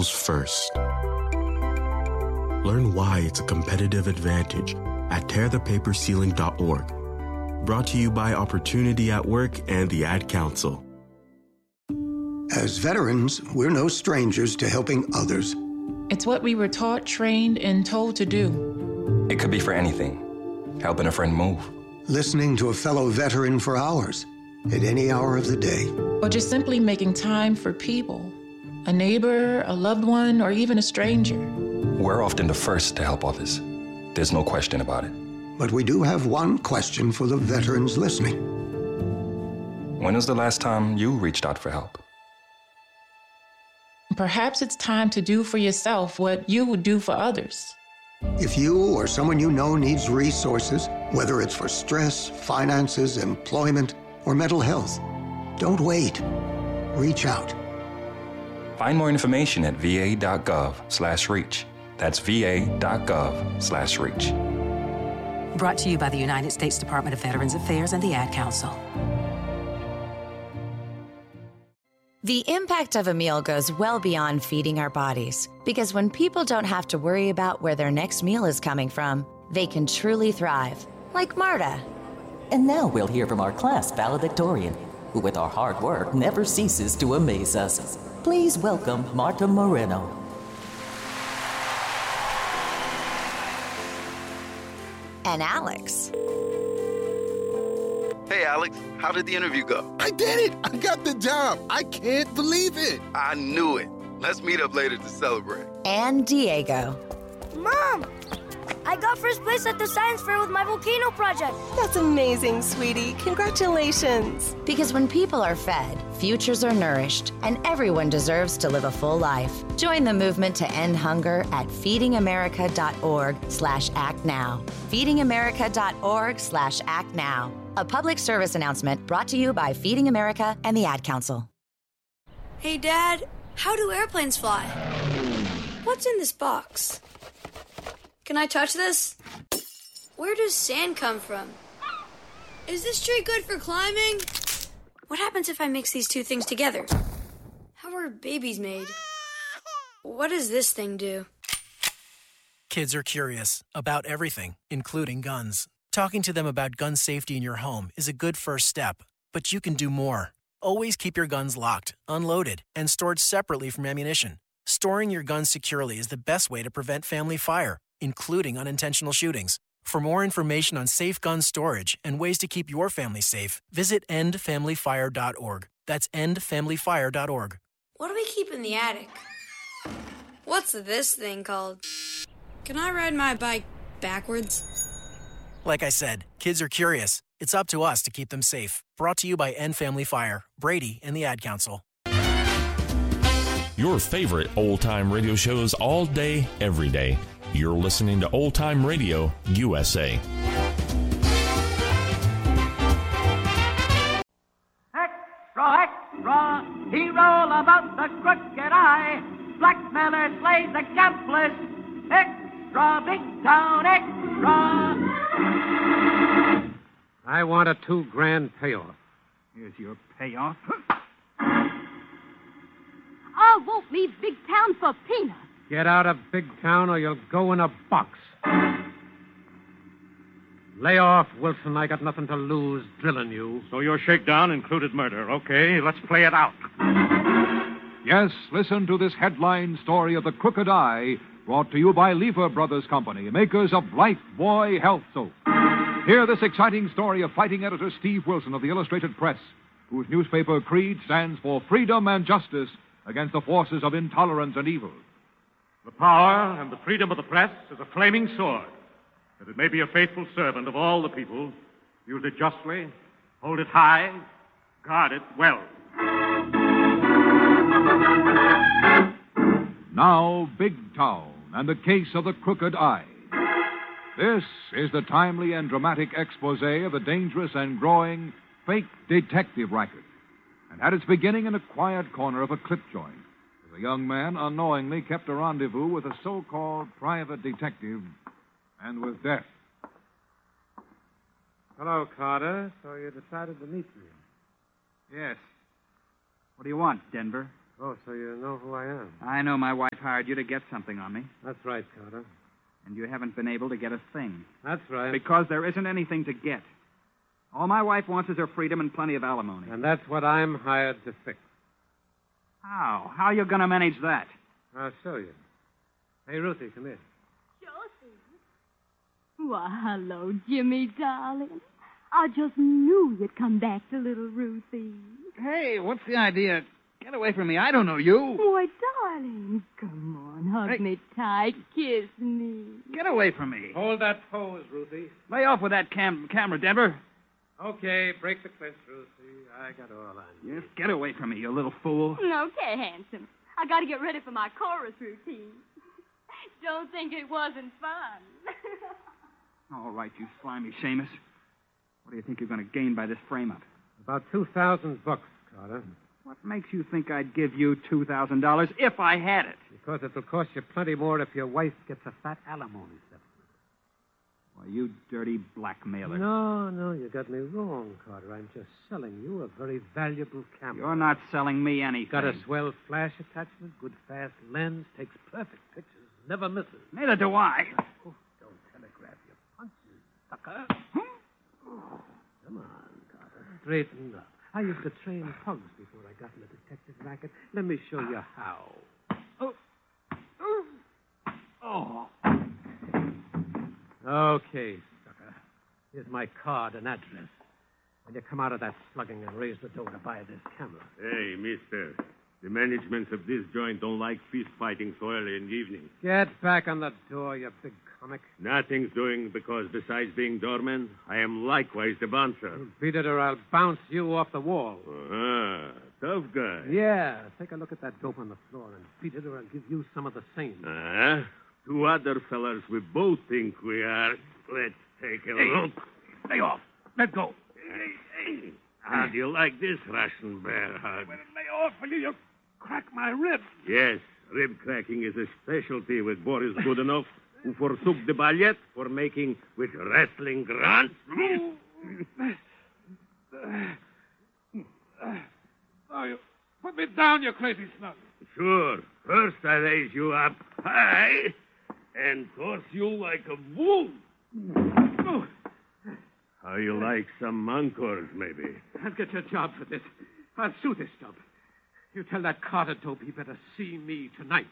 skills first. Learn why it's a competitive advantage at tearthepaperceiling.org. Brought to you by Opportunity at Work and the Ad Council. As veterans, we're no strangers to helping others. It's what we were taught, trained, and told to do. It could be for anything. Helping a friend move. Listening to a fellow veteran for hours, at any hour of the day. Or just simply making time for people. A neighbor, a loved one, or even a stranger. We're often the first to help others. There's no question about it. But we do have one question for the veterans listening. When was the last time you reached out for help? Perhaps it's time to do for yourself what you would do for others. If you or someone you know needs resources, whether it's for stress, finances, employment, or mental health, don't wait. Reach out. Find more information at va.gov/reach. That's va.gov/reach. Brought to you by the United States Department of Veterans Affairs and the Ad Council. The impact of a meal goes well beyond feeding our bodies, because when people don't have to worry about where their next meal is coming from, they can truly thrive, like Marta. And now we'll hear from our class valedictorian, who with our hard work never ceases to amaze us. Please welcome Marta Moreno. And Alex. Hey, Alex, how did the interview go? I did it! I got the job! I can't believe it! I knew it. Let's meet up later to celebrate. And Diego. Mom! I got first place at the science fair with my volcano project. That's amazing, sweetie. Congratulations. Because when people are fed, futures are nourished, and everyone deserves to live a full life. Join the movement to end hunger at feedingamerica.org/actnow. feedingamerica.org/actnow. A public service announcement brought to you by Feeding America and the Ad Council. Hey, Dad, how do airplanes fly? What's in this box? Can I touch this? Where does sand come from? Is this tree good for climbing? What happens if I mix these two things together? How are babies made? What does this thing do? Kids are curious about everything, including guns. Talking to them about gun safety in your home is a good first step, but you can do more. Always keep your guns locked, unloaded, and stored separately from ammunition. Storing your guns securely is the best way to prevent family fire, including unintentional shootings. For more information on safe gun storage and ways to keep your family safe, visit endfamilyfire.org. That's endfamilyfire.org. What do we keep in the attic? What's this thing called? Can I ride my bike backwards? Like I said, kids are curious. It's up to us to keep them safe. Brought to you by End Family Fire, Brady, and the Ad Council. Your favorite old-time radio shows all day, every day. You're listening to Old Time Radio USA. Extra, extra, hero about the crooked eye. Blackmailer slays the gamblers. Extra, big town, extra. I want a $2,000 payoff. Here's your payoff. I won't leave big town for peanuts. Get out of big town or you'll go in a box. Lay off, Wilson. I got nothing to lose drilling you. So your shakedown included murder. Okay, let's play it out. Yes, listen to this headline story of the Crooked Eye, brought to you by Lever Brothers Company, makers of Life Boy Health Soap. Hear this exciting story of fighting editor Steve Wilson of the Illustrated Press, whose newspaper Creed stands for freedom and justice against the forces of intolerance and evil. The power and the freedom of the press is a flaming sword, that it may be a faithful servant of all the people. Use it justly, hold it high, guard it well. Now, Big Town and the case of the Crooked Eye. This is the timely and dramatic expose of the dangerous and growing fake detective racket, and had its beginning in a quiet corner of a clip joint. The young man unknowingly kept a rendezvous with a so-called private detective and with death. Hello, Carter. So you decided to meet me? Yes. What do you want, Denver? Oh, so you know who I am? I know my wife hired you to get something on me. That's right, Carter. And you haven't been able to get a thing. That's right. Because there isn't anything to get. All my wife wants is her freedom and plenty of alimony. And that's what I'm hired to fix. How? How are you going to manage that? I'll show you. Hey, Ruthie, come here. Why, hello, Jimmy, darling. I just knew you'd come back to little Ruthie. Hey, what's the idea? Get away from me. I don't know you. Why, darling, come on, hug me tight, kiss me. Get away from me. Hold that pose, Ruthie. Lay off with that camera, Denver. Okay, break the clinch, Ruthie. I got all on you. Yes, get away from me, you little fool. Okay, handsome. I got to get ready for my chorus routine. Don't think it wasn't fun. All right, you slimy Seamus. What do you think you're going to gain by this frame-up? About $2,000, Carter. What makes you think I'd give you $2,000 if I had it? Because it'll cost you plenty more if your wife gets a fat alimony settlement. Why, you dirty blackmailer. No, you got me wrong, Carter. I'm just selling you a very valuable camera. You're not selling me anything. Got a swell flash attachment, good fast lens, takes perfect pictures, never misses. Neither do I. Oh, don't telegraph your punches, sucker. Come on, Carter. Straighten up. I used to train pugs before I got in the detective racket. Let me show you how. Oh. Okay, sucker. Here's my card and address. When you come out of that slugging and raise the door to buy this camera. Hey, mister. The management of this joint don't like fist fighting so early in the evening. Get back on the door, you big comic. Nothing's doing because besides being doorman, I am likewise the bouncer. Beat it or I'll bounce you off the wall. Uh-huh. Tough guy. Yeah. Take a look at that dope on the floor and beat it or I'll give you some of the same. Uh-huh. Two other fellas we both think we are. Let's take a look. Lay off. Let go. How do you like this Russian bear hug? Lay off, will you? You crack my ribs. Yes, rib cracking is a specialty with Boris Godunov, who forsook the ballet for making with wrestling grunts. Oh, you put me down, you crazy snug. Sure. First I raise you up high and toss you like a bull. How you like some encores, maybe? I'll get your job for this. I'll sue this job. You tell that Carter dope he better see me tonight.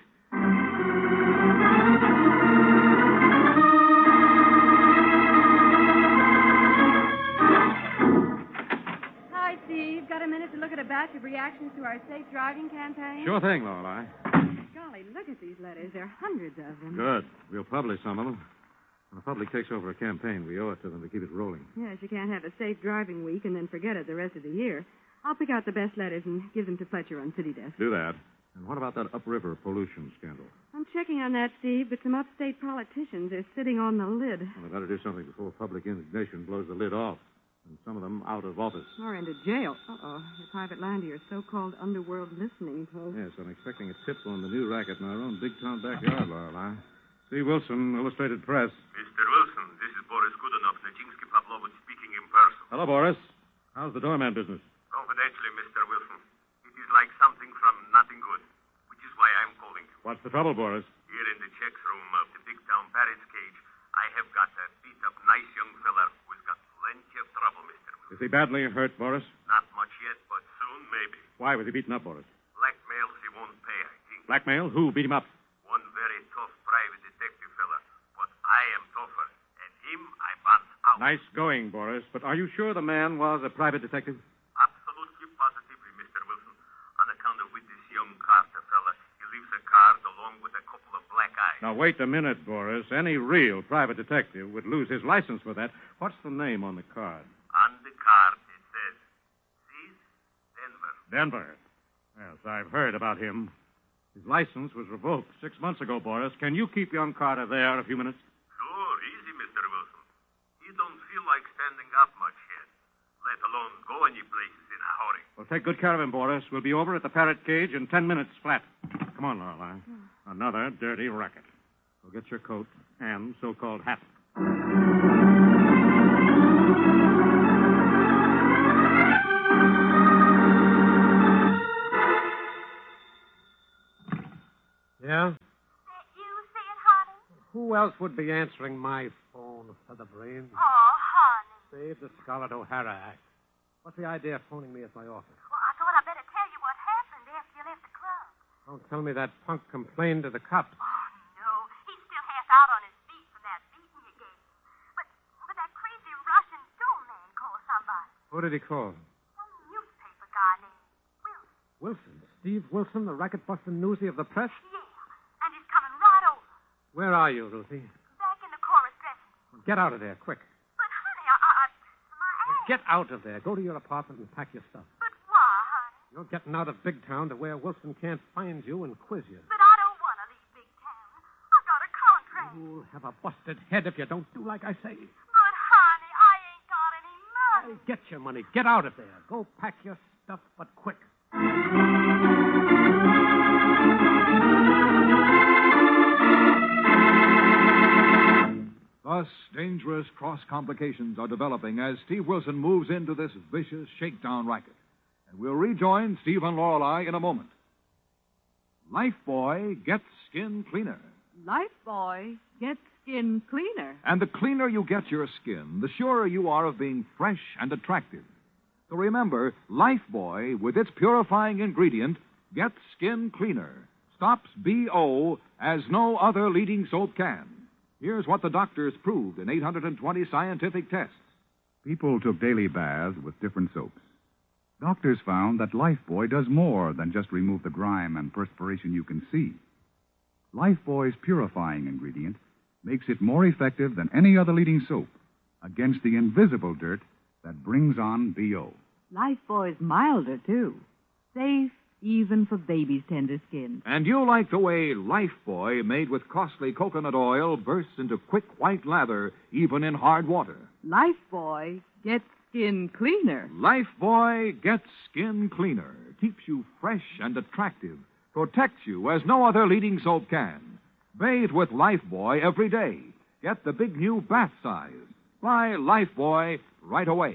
Hi, Steve. Got a minute to look at a batch of reactions to our safe driving campaign? Sure thing, Lorelei. Golly, look at these letters. There are hundreds of them. Good. We'll publish some of them. When the public takes over a campaign, we owe it to them to keep it rolling. Yes, you can't have a safe driving week and then forget it the rest of the year. I'll pick out the best letters and give them to Fletcher on City Desk. Do that. And what about that upriver pollution scandal? I'm checking on that, Steve, but some upstate politicians are sitting on the lid. Well, they better do something before public indignation blows the lid off. And some of them out of office. Or into jail. Uh-oh. The private line to your so-called underworld listening post. Yes, I'm expecting a tip on the new racket in our own big town backyard, Lorelei. C. Wilson, Illustrated Press. Mr. Wilson, this is Boris Godunov, Najinsky Pavlovich speaking in person. Hello, Boris. How's the doorman business? Confidentially, Mr. Wilson, it is like something from nothing good, which is why I'm calling you. What's the trouble, Boris? Here in the checks room of the big town Paris cage, I have got a beat-up nice young fella who's got plenty of trouble, Mr. Wilson. Is he badly hurt, Boris? Not much yet, but soon, maybe. Why was he beaten up, Boris? Blackmails he won't pay, I think. Blackmail? Who beat him up? One very tough private detective fella, but I am tougher, and him I bounce out. Nice going, Boris. But are you sure the man was a private detective? Absolutely, positively, Mr. Wilson. On account of with this young Carter fella, he leaves a card along with a couple of black eyes. Now, wait a minute, Boris. Any real private detective would lose his license for that. What's the name on the card? On the card, it says, Cease Denver. Denver. Yes, I've heard about him. His license was revoked 6 months ago, Boris. Can you keep young Carter there a few minutes? Sure, easy, Mr. Wilson. He don't feel like standing up much yet, let alone go any places in a hurry. Well, take good care of him, Boris. We'll be over at the parrot cage in 10 minutes flat. Come on, Lorelei. Another dirty racket. Go get your coat and so-called hat. Yeah? That you saying, honey? Who else would be answering my phone for the brain? Oh, honey. Save the Scarlett O'Hara Act. What's the idea of phoning me at my office? Well, I thought I'd better tell you what happened after you left the club. Don't tell me that punk complained to the cops. Oh, no. He's still half out on his feet from that beating you gave him. But that crazy Russian doorman called somebody. Who did he call? Some newspaper guy named Wilson. Wilson. Steve Wilson, the racket-busting newsie of the press? Yeah, and he's coming right over. Where are you, Ruthie? Back in the chorus dressing room. Get out of there, quick. But, honey, my ass. Get out of there. Go to your apartment and pack your stuff. But why, honey? You're getting out of Big Town to where Wilson can't find you and quiz you. But I don't want to leave Big Town. I've got a contract. You'll have a busted head if you don't do like I say. But, honey, I ain't got any money. Hey, get your money. Get out of there. Go pack your stuff, but quick. Thus, dangerous cross complications are developing as Steve Wilson moves into this vicious shakedown racket. And we'll rejoin Steve and Lorelei in a moment. Lifebuoy gets skin cleaner. Lifebuoy gets skin cleaner. And the cleaner you get your skin, the surer you are of being fresh and attractive. So remember, Lifebuoy, with its purifying ingredient, gets skin cleaner. Stops BO as no other leading soap can. Here's what the doctors proved in 820 scientific tests. People took daily baths with different soaps. Doctors found that Lifebuoy does more than just remove the grime and perspiration you can see. Lifebuoy's purifying ingredient makes it more effective than any other leading soap against the invisible dirt that brings on BO. Lifebuoy's milder, too. Safe even for baby's tender skin. And you like the way Lifebuoy, made with costly coconut oil, bursts into quick white lather even in hard water. Lifebuoy gets skin cleaner. Lifebuoy gets skin cleaner. Keeps you fresh and attractive. Protects you as no other leading soap can. Bathe with Lifebuoy every day. Get the big new bath size. Buy Lifebuoy right away.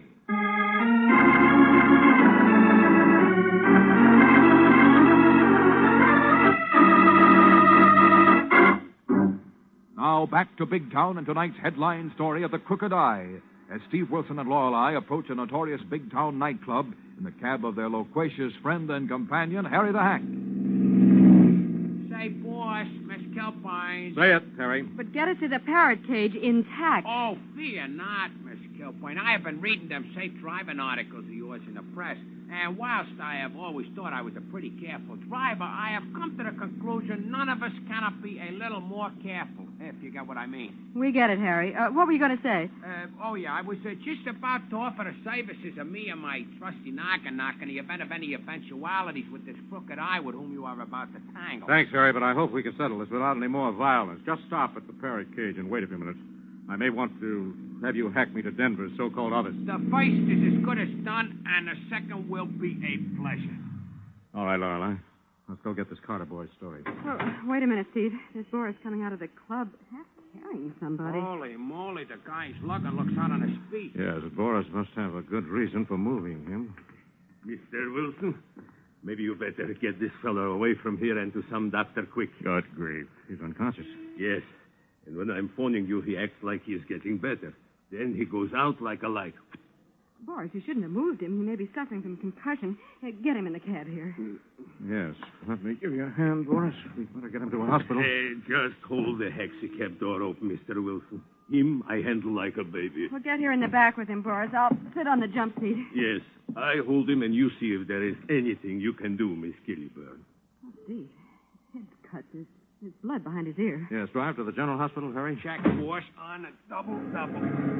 Now back to Big Town and tonight's headline story of the Crooked Eye, as Steve Wilson and Lorelei approach a notorious Big Town nightclub in the cab of their loquacious friend and companion, Harry the Hack. Say, boss, Miss Kilpine. Say it, Harry. But get it to the parrot cage intact. Oh, fear not, Miss Kilpine. I have been reading them safe driving articles of yours in the press. And whilst I have always thought I was a pretty careful driver, I have come to the conclusion none of us cannot be a little more careful, if you get what I mean. We get it, Harry. What were you going to say? I was just about to offer the services of me and my trusty knock in the event of any eventualities with this crooked eye with whom you are about to tangle. Thanks, Harry, but I hope we can settle this without any more violence. Just stop at the parrot cage and wait a few minutes. I may want to have you hack me to Denver's so-called office. The first is as good as done, and the second will be a pleasure. All right, Lorelei. Let's go get this Carter boy's story. Oh, wait a minute, Steve. There's Boris coming out of the club, half carrying somebody. Holy moly, the guy's lugging looks out on his feet. Yes, but Boris must have a good reason for moving him. Mr. Wilson, maybe you better get this fellow away from here and to some doctor quick. Good grief. He's unconscious. Yes. And when I'm phoning you, he acts like he's getting better. Then he goes out like a light. Boris, you shouldn't have moved him. He may be suffering from concussion. Get him in the cab here. Yes. Let me give you a hand, Boris. We'd better get him to a hospital. Just hold the taxicab door open, Mr. Wilson. Him, I handle like a baby. Well, get here in the back with him, Boris. I'll sit on the jump seat. Yes. I hold him, and you see if there is anything you can do, Miss Killyburn. Oh, Steve. His head's cut. There's blood behind his ear. Yes, drive to the general hospital, Harry. Check, boss, on a double.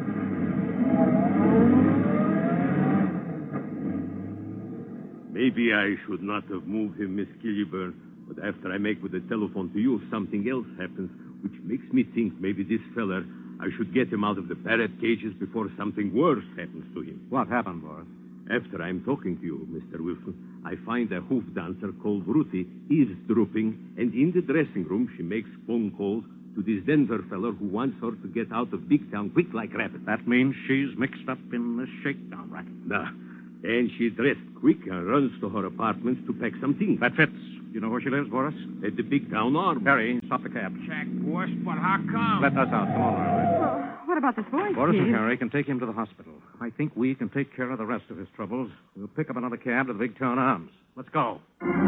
Maybe I should not have moved him, Miss Killyburn, but after I make with the telephone to you, something else happens, which makes me think maybe this feller, I should get him out of the parrot cages before something worse happens to him. What happened, Boris? After I'm talking to you, Mr. Wilson, I find a hoof dancer called Ruthie eavesdropping, and in the dressing room she makes phone calls to this Denver feller who wants her to get out of Big Town quick like rabbit. That means she's mixed up in the shakedown racket. Nah. And she dressed quick and runs to her apartments to pack some things. That fits. You know where she lives, Boris? At the big town arm. Harry, stop the cab. Check, boss, but how come? Let us out. Come on, Riley. Oh, what about this boy, Boris and Steve? Harry can take him to the hospital. I think we can take care of the rest of his troubles. We'll pick up another cab to the big town arms. Let's go.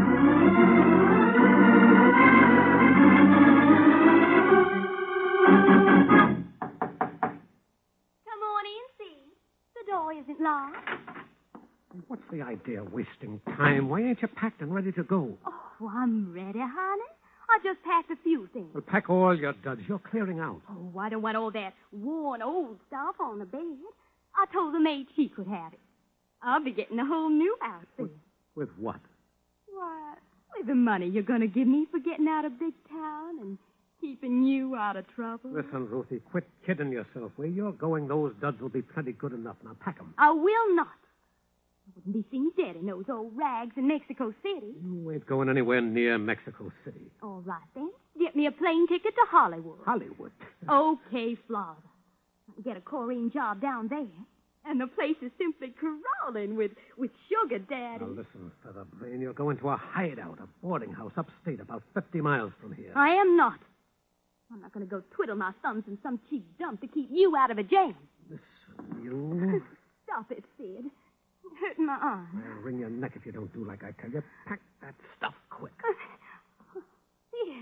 Come on in, see. The door isn't locked. What's the idea of wasting time? Why ain't you packed and ready to go? Oh, I'm ready, honey. I just packed a few things. Well, pack all your duds. You're clearing out. Oh, I don't want all that worn old stuff on the bed. I told the maid she could have it. I'll be getting a whole new outfit. With what? Why, with the money you're going to give me for getting out of big town and keeping you out of trouble. Listen, Ruthie, quit kidding yourself. Where you're going, those duds will be plenty good enough. Now, pack them. I will not. I wouldn't be seen dead in those old rags in Mexico City. You ain't going anywhere near Mexico City. All right, then. Get me a plane ticket to Hollywood. Hollywood? Okay, Florida. I can get a chlorine job down there. And the place is simply crawling with sugar daddy. Now, listen, Featherbrain, you're going to a hideout, a boarding house upstate, about 50 miles from here. I am not. I'm not going to go twiddle my thumbs in some cheap dump to keep you out of a jam. Listen, you... Stop it, Sid. It's hurting my arm. I'll wring your neck if you don't do like I tell you. Pack that stuff quick. Sid,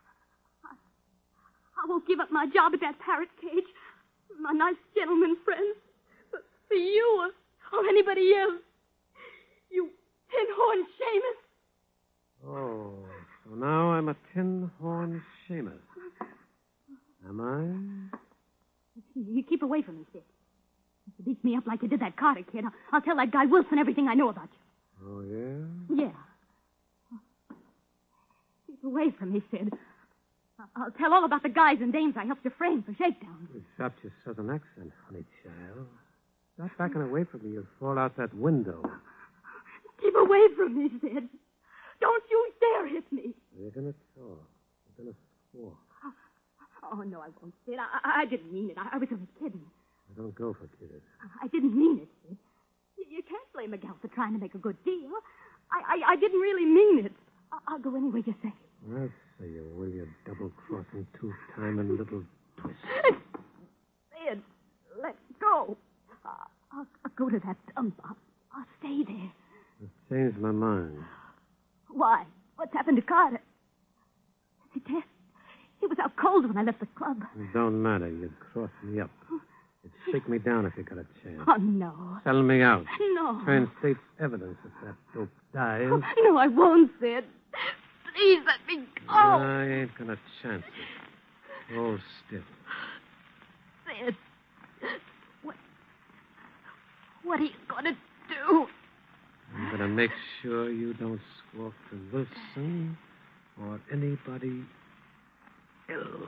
I won't give up my job at that parrot cage. My nice gentleman friends. But for you or anybody else. You tin-horn Seamus. Oh, so now I'm a tin-horn Seamus. Am I? You keep away from me, Sid. If you beat me up like you did that Carter kid, I'll tell that guy Wilson everything I know about you. Oh, yeah? Yeah. Keep away from me, Sid. I'll tell all about the guys and dames I helped you frame for shakedowns. You dropped your southern accent, honey child. Stop backing away from me. You'll fall out that window. Keep away from me, Sid. Don't you dare hit me. You're going to talk. You're going to squawk. Oh, no, I won't, Sid. I didn't mean it. I was only kidding. I don't go for kids. I didn't mean it, Sid. You can't blame a gal for trying to make a good deal. I didn't really mean it. I'll go any way you say. I'll say you will, you double-crossing, two-timing little twist. Sid, let go. I'll go to that dump. I'll stay there. I've changed my mind. Why? What's happened to Carter? Is he dead? He was out cold when I left the club. It don't matter. You'd cross me up. You'd shake me down if you got a chance. Oh, no. Sell me out. No. Try and state evidence if that dope dies. Oh, no, I won't, Sid. Please let me go. I ain't gonna chance it. Hold still. Sid. What are you gonna do? I'm gonna make sure you don't squawk to Wilson or anybody else.